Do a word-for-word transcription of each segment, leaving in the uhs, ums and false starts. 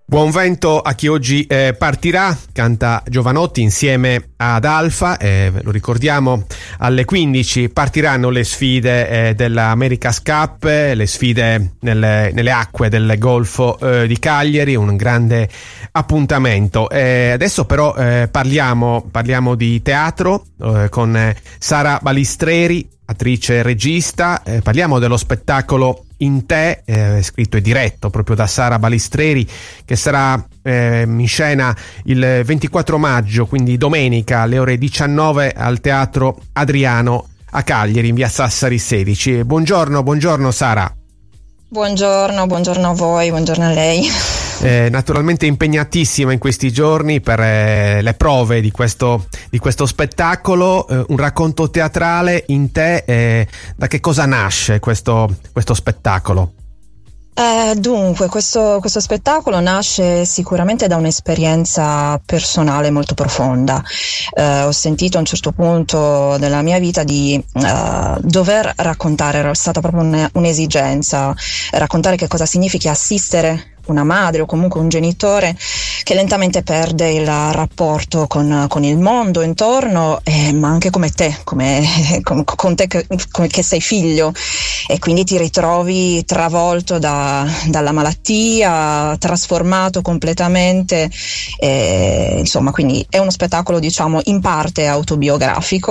Buon vento a chi oggi eh, partirà, canta Jovanotti insieme ad Alfa, eh, lo ricordiamo alle quindici partiranno le sfide eh, dell'America's Cup, le sfide nelle, nelle acque del Golfo eh, di Cagliari, un grande appuntamento. Eh, adesso però eh, parliamo, parliamo di teatro eh, con Sara Balistreri, attrice e regista, eh, parliamo dello spettacolo In te, eh, scritto e diretto proprio da Sara Balistreri, che sarà eh, in scena il ventiquattro maggio, quindi domenica alle ore diciannove al Teatro Adriano a Cagliari in via Sassari sedici. Buongiorno, buongiorno Sara. Buongiorno, buongiorno a voi, buongiorno a lei. Eh, naturalmente impegnatissima in questi giorni per eh, le prove di questo, di questo spettacolo, eh, un racconto teatrale in te. Eh, da che cosa nasce questo, questo spettacolo? Eh, dunque, questo, questo spettacolo nasce sicuramente da un'esperienza personale molto profonda. Eh, ho sentito a un certo punto della mia vita di eh, dover raccontare, era stata proprio un, un'esigenza, raccontare che cosa significa assistere una madre o comunque un genitore che lentamente perde il rapporto con, con il mondo intorno, eh, ma anche come te, come, con, con te che, come, che sei figlio, e quindi ti ritrovi travolto da, dalla malattia, trasformato completamente, eh, insomma, quindi è uno spettacolo, diciamo, in parte autobiografico.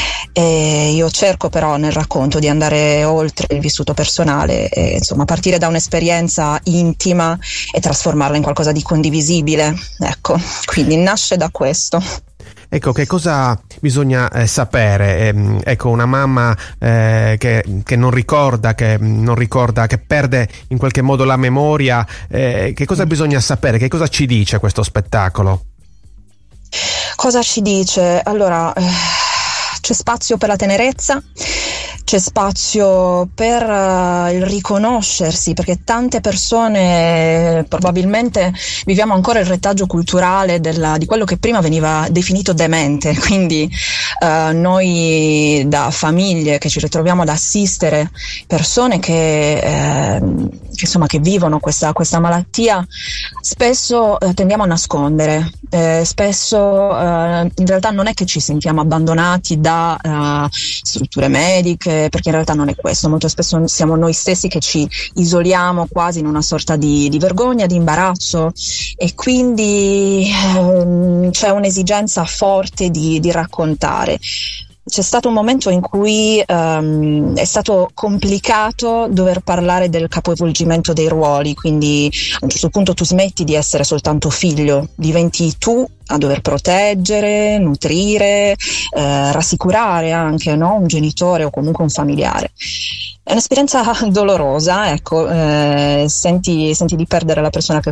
E io cerco però nel racconto di andare oltre il vissuto personale e, insomma, partire da un'esperienza intima e trasformarla in qualcosa di condivisibile, ecco, quindi nasce da questo. Ecco, che cosa bisogna eh, sapere? Eh, ecco, una mamma eh, che, che non ricorda, che non ricorda, che perde in qualche modo la memoria, eh, che cosa bisogna sapere? Che cosa ci dice questo spettacolo? Cosa ci dice? Allora, eh, c'è spazio per la tenerezza, c'è spazio per uh, il riconoscersi, perché tante persone, probabilmente viviamo ancora il retaggio culturale della, di quello che prima veniva definito demente, quindi uh, noi da famiglie che ci ritroviamo ad assistere persone che, eh, che, insomma, che vivono questa, questa malattia, spesso eh, tendiamo a nascondere, eh, spesso eh, in realtà non è che ci sentiamo abbandonati da uh, strutture mediche, perché in realtà non è questo, molto spesso siamo noi stessi che ci isoliamo quasi in una sorta di, di vergogna, di imbarazzo, e quindi ehm, c'è un'esigenza forte di, di raccontare. C'è stato un momento in cui um, è stato complicato dover parlare del capovolgimento dei ruoli, quindi a un certo punto tu smetti di essere soltanto figlio, diventi tu a dover proteggere, nutrire, eh, rassicurare anche, no? Un genitore o comunque un familiare. È un'esperienza dolorosa, ecco, eh, senti, senti di perdere la persona che